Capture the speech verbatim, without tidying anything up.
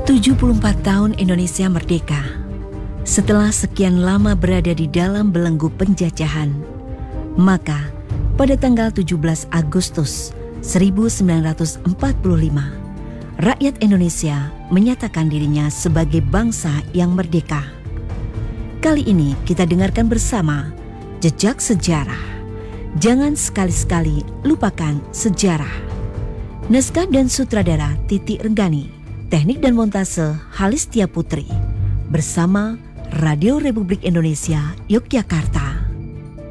tujuh puluh empat tahun Indonesia merdeka. Setelah sekian lama berada di dalam belenggu penjajahan, maka pada tanggal tujuh belas Agustus seribu sembilan ratus empat puluh lima, rakyat Indonesia menyatakan dirinya sebagai bangsa yang merdeka. Kali ini kita dengarkan bersama jejak sejarah. Jangan sekali-sekali lupakan sejarah. Naskah dan sutradara Titi Renggani, teknik dan montase Halistia Putri, bersama Radio Republik Indonesia Yogyakarta.